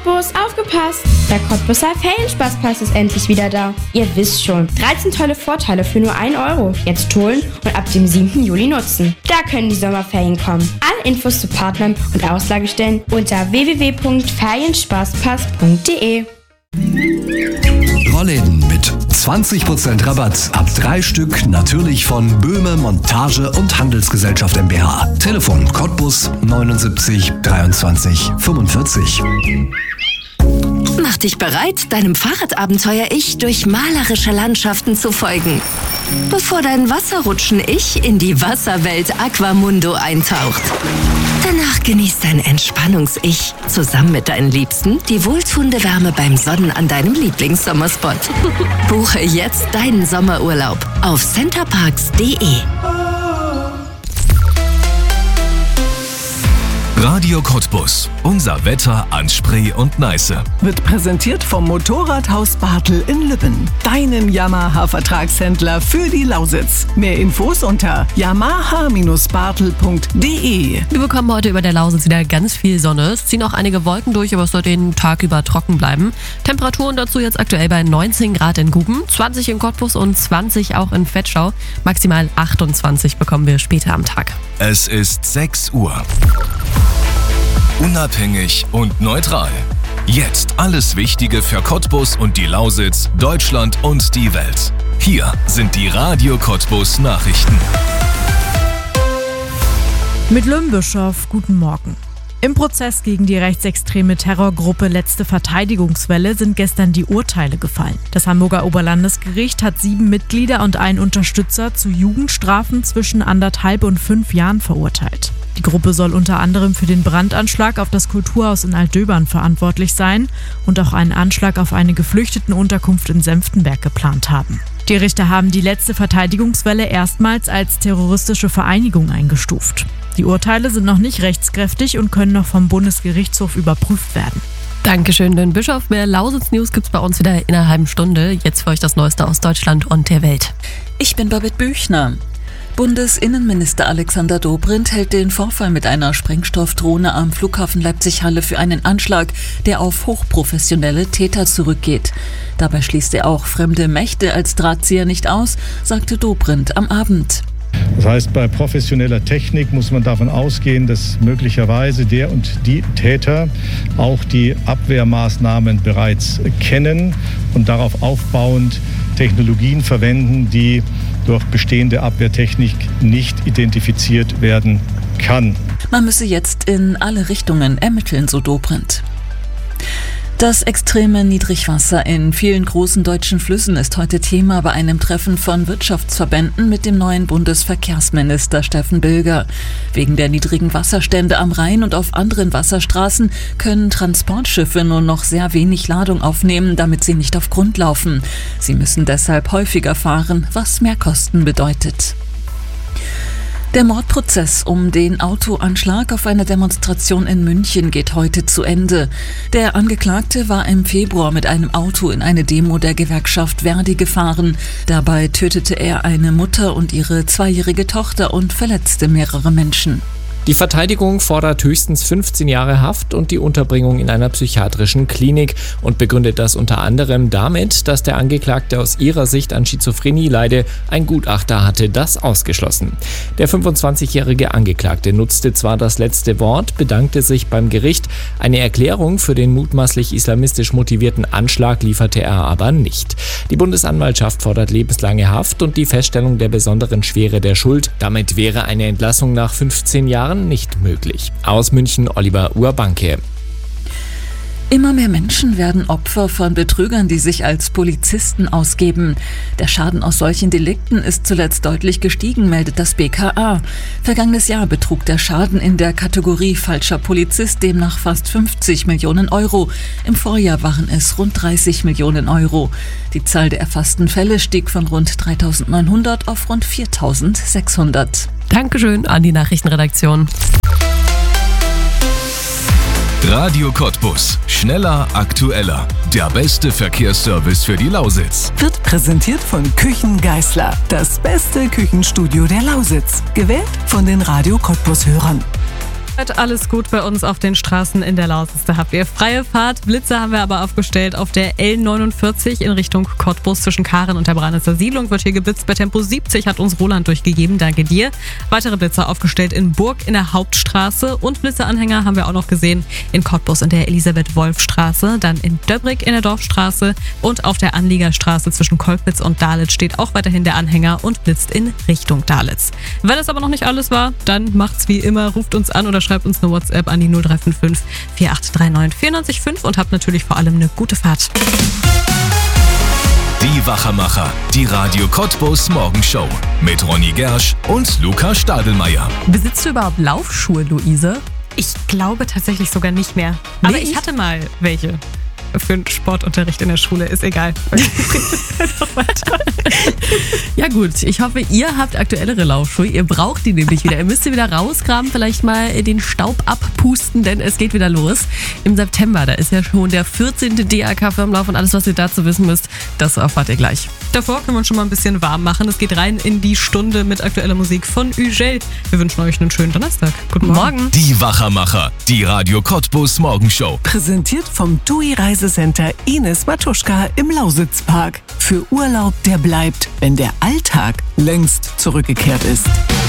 Cottbus, aufgepasst! Der Cottbuser Ferienspaßpass ist endlich wieder da. Ihr wisst schon, 13 tolle Vorteile für nur 1 Euro. Jetzt holen und ab dem 7. Juli nutzen. Da können die Sommerferien kommen. Alle Infos zu Partnern und Auslagestellen unter www.ferienspaßpass.de. Rollläden mit 20% Rabatt ab 3 Stück, natürlich von Böhme Montage und Handelsgesellschaft mbH. Telefon Cottbus 79 23 45. Mach dich bereit, deinem Fahrradabenteuer-Ich durch malerische Landschaften zu folgen, bevor dein Wasserrutschen-Ich in die Wasserwelt Aquamundo eintaucht. Danach genießt dein Entspannungs-Ich zusammen mit deinen Liebsten die wohltuende Wärme beim Sonnen an deinem Lieblingssommerspot. Buche jetzt deinen Sommerurlaub auf centerparks.de. Radio Cottbus. Unser Wetter an Spree und Neiße. Wird präsentiert vom Motorradhaus Bartel in Lübben. Deinem Yamaha-Vertragshändler für die Lausitz. Mehr Infos unter yamaha-bartel.de. Wir bekommen heute über der Lausitz wieder ganz viel Sonne. Es ziehen auch einige Wolken durch, aber es soll den Tag über trocken bleiben. Temperaturen dazu jetzt aktuell bei 19 Grad in Guben, 20 in Cottbus und 20 auch in Vetschau. Maximal 28 bekommen wir später am Tag. Es ist 6 Uhr. Unabhängig und neutral. Jetzt alles Wichtige für Cottbus und die Lausitz, Deutschland und die Welt. Hier sind die Radio Cottbus Nachrichten. Mit Lümbischow, guten Morgen. Im Prozess gegen die rechtsextreme Terrorgruppe Letzte Verteidigungswelle sind gestern die Urteile gefallen. Das Hamburger Oberlandesgericht hat 7 Mitglieder und einen Unterstützer zu Jugendstrafen zwischen 1,5 und 5 Jahren verurteilt. Die Gruppe soll unter anderem für den Brandanschlag auf das Kulturhaus in Altdöbern verantwortlich sein und auch einen Anschlag auf eine Geflüchtetenunterkunft in Senftenberg geplant haben. Die Richter haben die Letzte Verteidigungswelle erstmals als terroristische Vereinigung eingestuft. Die Urteile sind noch nicht rechtskräftig und können noch vom Bundesgerichtshof überprüft werden. Dankeschön, den Bischof. Mehr Lausitz-News gibt's bei uns wieder in einer halben Stunde. Jetzt für euch das Neueste aus Deutschland und der Welt. Ich bin Babette Büchner. Bundesinnenminister Alexander Dobrindt hält den Vorfall mit einer Sprengstoffdrohne am Flughafen Leipzig-Halle für einen Anschlag, der auf hochprofessionelle Täter zurückgeht. Dabei schließt er auch fremde Mächte als Drahtzieher nicht aus, sagte Dobrindt am Abend. Das heißt, bei professioneller Technik muss man davon ausgehen, dass möglicherweise der und die Täter auch die Abwehrmaßnahmen bereits kennen und darauf aufbauend Technologien verwenden, die durch bestehende Abwehrtechnik nicht identifiziert werden kann. Man müsse jetzt in alle Richtungen ermitteln, so Dobrindt. Das extreme Niedrigwasser in vielen großen deutschen Flüssen ist heute Thema bei einem Treffen von Wirtschaftsverbänden mit dem neuen Bundesverkehrsminister Steffen Bilger. Wegen der niedrigen Wasserstände am Rhein und auf anderen Wasserstraßen können Transportschiffe nur noch sehr wenig Ladung aufnehmen, damit sie nicht auf Grund laufen. Sie müssen deshalb häufiger fahren, was Mehrkosten bedeutet. Der Mordprozess um den Autoanschlag auf einer Demonstration in München geht heute zu Ende. Der Angeklagte war im Februar mit einem Auto in eine Demo der Gewerkschaft Verdi gefahren. Dabei tötete er eine Mutter und ihre 2-jährige Tochter und verletzte mehrere Menschen. Die Verteidigung fordert höchstens 15 Jahre Haft und die Unterbringung in einer psychiatrischen Klinik und begründet das unter anderem damit, dass der Angeklagte aus ihrer Sicht an Schizophrenie leide. Ein Gutachter hatte das ausgeschlossen. Der 25-jährige Angeklagte nutzte zwar das letzte Wort, bedankte sich beim Gericht. Eine Erklärung für den mutmaßlich islamistisch motivierten Anschlag lieferte er aber nicht. Die Bundesanwaltschaft fordert lebenslange Haft und die Feststellung der besonderen Schwere der Schuld. Damit wäre eine Entlassung nach 15 Jahren nicht möglich. Aus München Oliver Urbanke. Immer mehr Menschen werden Opfer von Betrügern, die sich als Polizisten ausgeben. Der Schaden aus solchen Delikten ist zuletzt deutlich gestiegen, meldet das BKA. Vergangenes Jahr betrug der Schaden in der Kategorie falscher Polizist demnach fast 50 Millionen Euro. Im Vorjahr waren es rund 30 Millionen Euro. Die Zahl der erfassten Fälle stieg von rund 3.900 auf rund 4.600. Dankeschön an die Nachrichtenredaktion. Radio Cottbus. Schneller, aktueller. Der beste Verkehrsservice für die Lausitz. Wird präsentiert von Küchen Geisler. Das beste Küchenstudio der Lausitz. Gewählt von den Radio Cottbus-Hörern. Alles gut bei uns auf den Straßen in der Lausitz. Da habt ihr freie Fahrt. Blitze haben wir aber aufgestellt auf der L49 in Richtung Cottbus zwischen Karen und der Branitzer Siedlung. Wird hier geblitzt bei Tempo 70, hat uns Roland durchgegeben. Danke dir. Weitere Blitzer aufgestellt in Burg in der Hauptstraße und Blitzeanhänger haben wir auch noch gesehen in Cottbus in der Elisabeth-Wolf-Straße, dann in Döbrig in der Dorfstraße und auf der Anliegerstraße zwischen Kolkwitz und Dalitz steht auch weiterhin der Anhänger und blitzt in Richtung Dalitz. Wenn es aber noch nicht alles war, dann macht's wie immer, ruft uns an oder schreibt uns eine WhatsApp an die 0355 4839 94 und habt natürlich vor allem eine gute Fahrt. Die Wachermacher, die Radio Cottbus Morgenshow mit Ronny Gersch und Luca Stadelmeier. Besitzt du überhaupt Laufschuhe, Luise? Ich glaube tatsächlich sogar nicht mehr. Aber ich hatte mal welche. Für den Sportunterricht in der Schule, ist egal. Ja gut, ich hoffe, ihr habt aktuellere Laufschuhe. Ihr braucht die nämlich wieder. Ihr müsst sie wieder rausgraben, vielleicht mal den Staub abpusten, denn es geht wieder los. Im September, da ist ja schon der 14. DAK-Firmenlauf und alles, was ihr dazu wissen müsst, das erfahrt ihr gleich. Davor können wir uns schon mal ein bisschen warm machen. Es geht rein in die Stunde mit aktueller Musik von Ugel. Wir wünschen euch einen schönen Donnerstag. Guten Morgen. Die Wachermacher, die Radio Cottbus Morgenshow. Präsentiert vom TUI Reisecenter Ines Matuschka im Lausitzpark. Für Urlaub, der bleibt, wenn der Alltag längst zurückgekehrt ist.